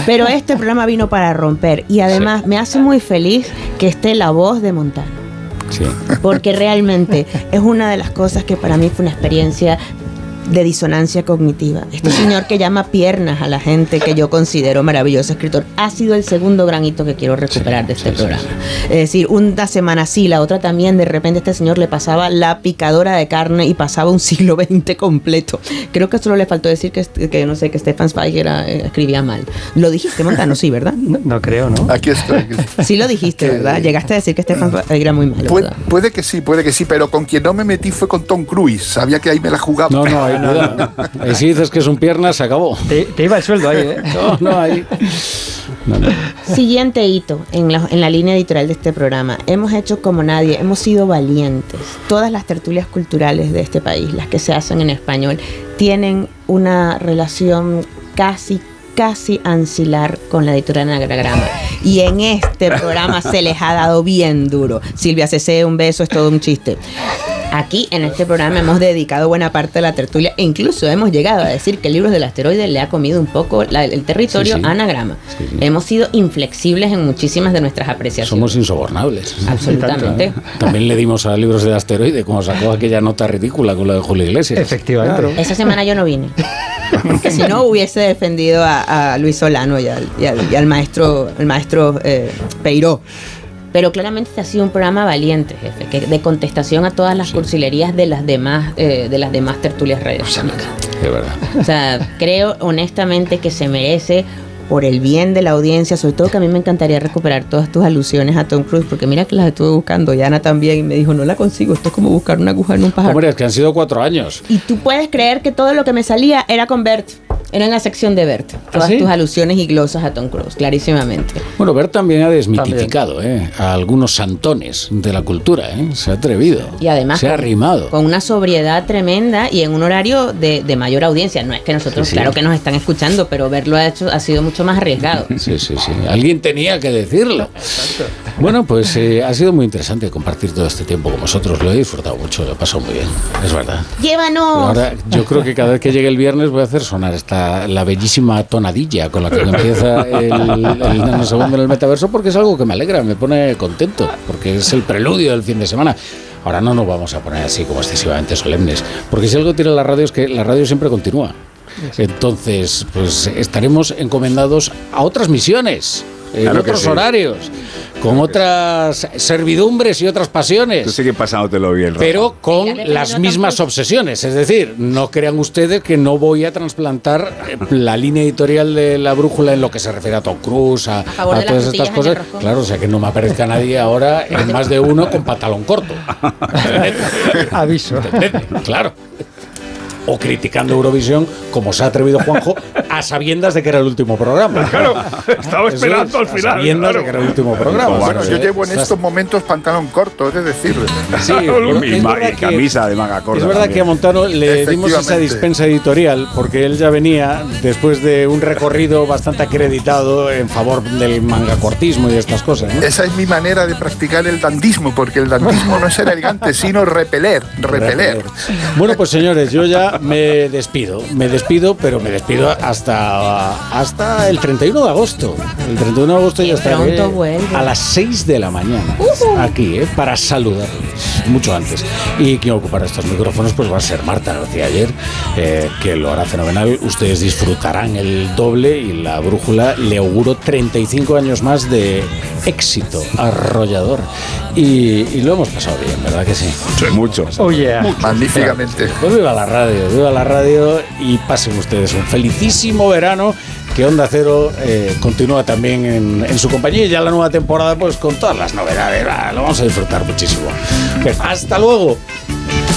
Pero este programa vino para romper y además me hace muy feliz que esté la voz de Montano. Sí. Porque realmente es una de las cosas que para mí fue una experiencia de disonancia cognitiva. Este señor que llama piernas a la gente que yo considero maravilloso escritor ha sido el segundo gran hito que quiero recuperar de este programa. Es decir, una semana sí, la otra también, de repente este señor le pasaba la picadora de carne y pasaba un siglo XX completo. Creo que solo le faltó decir que no sé, que Stefan Zweig escribía mal. Lo dijiste, Montano, sí, ¿verdad? No creo, ¿no? Aquí estoy. Sí lo dijiste, ¿verdad? Llegaste a decir que Stefan Zweig era muy malo, ¿verdad? Puede que sí, pero con quien no me metí fue con Tom Cruise. Sabía que ahí me la jugaba. No, y si dices que es un pierna, se acabó. Te iba el sueldo ahí, ¿eh? Ahí. No. Siguiente hito en la línea editorial de este programa. Hemos hecho como nadie, hemos sido valientes. Todas las tertulias culturales de este país, las que se hacen en español, tienen una relación casi ancilar con la editorial Anagrama. Y en este programa se les ha dado bien duro. Silvia C.C., un beso, es todo un chiste. Aquí en este programa hemos dedicado buena parte de la tertulia e incluso hemos llegado a decir que Libros del Asteroide le ha comido un poco el territorio a Anagrama. Sí. Hemos sido inflexibles en muchísimas de nuestras apreciaciones. Somos insobornables. Absolutamente. También le dimos a Libros del Asteroide, como sacó aquella nota ridícula con la de Julio Iglesias. Efectivamente. Claro. Esa semana yo no vine. Porque si no hubiese defendido a Luis Solano y al maestro Peiró. Pero claramente este ha sido un programa valiente, jefe, de contestación a todas las cursilerías de las demás tertulias radiofónicas. De verdad. O sea, creo honestamente que se merece, por el bien de la audiencia, sobre todo que a mí me encantaría recuperar todas tus alusiones a Tom Cruise, porque mira que las estuve buscando, y Ana también, y me dijo, no la consigo, esto es como buscar una aguja en un pájaro. Hombre, es que han sido 4 años. Y tú puedes creer que todo lo que me salía era con Bert. Era en la sección de Bert. Todas tus alusiones y glosas a Tom Cruise, clarísimamente. Bueno, Bert también ha desmitificado a algunos santones de la cultura. Se ha atrevido. Y además se ha arrimado. Con una sobriedad tremenda y en un horario de mayor audiencia. No es que nosotros, claro que nos están escuchando, pero Bert ha sido mucho más arriesgado. Sí. Alguien tenía que decirlo. Exacto. Bueno, pues ha sido muy interesante compartir todo este tiempo con vosotros. Lo he disfrutado mucho, lo he pasado muy bien. Es verdad. ¡Llévanos! Ahora, yo creo que cada vez que llegue el viernes voy a hacer sonar la bellísima tonadilla con la que empieza el nanosegundo en el metaverso, porque es algo que me alegra, me pone contento, porque es el preludio del fin de semana. Ahora no nos vamos a poner así como excesivamente solemnes, porque si algo tiene la radio es que la radio siempre continúa. Entonces, pues estaremos encomendados a otras misiones, en otros horarios, con otras servidumbres y otras pasiones. Tú sigue pasándotelo bien, Rafa. Pero con las mismas obsesiones. Es decir, no crean ustedes que no voy a trasplantar la línea editorial de La Brújula en lo que se refiere a Tom Cruise, a todas estas cosas. Claro, o sea, que no me aparezca nadie ahora en más de uno con pantalón corto. Aviso. Claro. O criticando Eurovisión, como se ha atrevido Juanjo, a sabiendas de que era el último programa. Claro, estaba esperando al final. A sabiendas de que era el último programa. Bueno, yo llevo en estos momentos pantalón corto, es decir. Sí, y camisa de manga corta. Es verdad también. que a Montano le dimos esa dispensa editorial porque él ya venía después de un recorrido bastante acreditado en favor del mangacortismo y de estas cosas, ¿no? Esa es mi manera de practicar el dandismo, porque el dandismo no es ser elegante, sino repeler. Bueno, pues señores, yo ya me despido, pero me despido hasta el 31 de agosto. El 31 de agosto ya estaré a las 6 de la mañana aquí, para saludarles mucho antes. Y quien ocupará estos micrófonos pues va a ser Marta García Ayer, que lo hará fenomenal. Ustedes disfrutarán el doble y La Brújula le auguro 35 años más de éxito arrollador. Y lo hemos pasado bien, ¿verdad que sí? Sí, mucho. Oh, yeah. Magníficamente. Pues viva la radio y pasen ustedes un felicísimo verano, que Onda Cero continúa también en su compañía, y ya la nueva temporada pues con todas las novedades, lo vamos a disfrutar muchísimo. Hasta luego.